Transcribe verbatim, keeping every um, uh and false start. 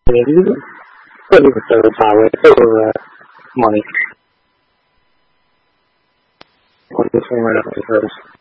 thirty percent of our total uh, money. On this one right after this.